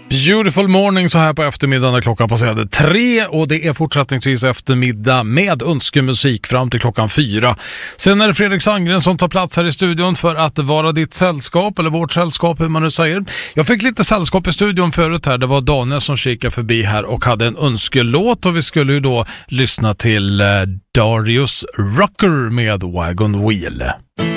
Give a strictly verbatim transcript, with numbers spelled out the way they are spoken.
Beautiful morning så här på eftermiddagen när klockan passerade tre, och det är fortsättningsvis eftermiddag med önskemusik fram till klockan fyra. Sen är det Fredrik Sandgren som tar plats här i studion för att vara ditt sällskap, eller vårt sällskap hur man nu säger. Jag fick lite sällskap i studion förut här, det var Daniel som kikade förbi här och hade en önskelåt, och vi skulle ju då lyssna till Darius Rucker med Wagon Wheel.